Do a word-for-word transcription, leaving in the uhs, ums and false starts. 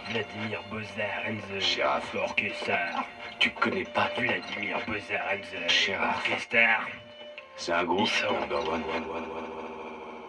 Vladimir Bozar and the Sheriff. Orchestra. Tu connais pas Vladimir Bozar and the Sheriff. Orchestra. C'est un groupe Ils sont- number one, one, one, one, one.